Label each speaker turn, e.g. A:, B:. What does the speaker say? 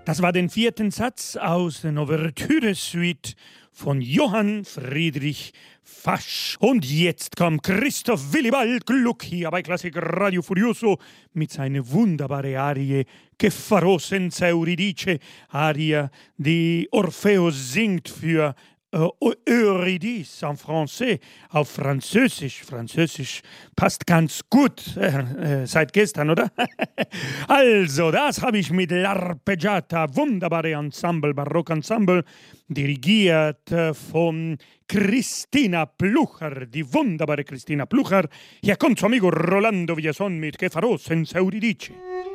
A: Das war den vierten Satz aus der Ouvertüre-Suite von Johann Friedrich Fasch. Und jetzt kommt Christoph Willibald Gluck hier bei Klassik Radio Furioso mit seiner wunderbaren Arie Che farò senza Euridice, Arie, die Orpheus singt für Eurydice en français, auf Französisch. Französisch passt ganz gut seit gestern, oder? Also, das habe ich mit L'Arpeggiata, wunderbare Ensemble, Barockensemble, dirigiert von Christina Plucher, die wunderbare Christina Plucher. Hier kommt zu amigo Rolando Villason mit Che farò senza Euridice.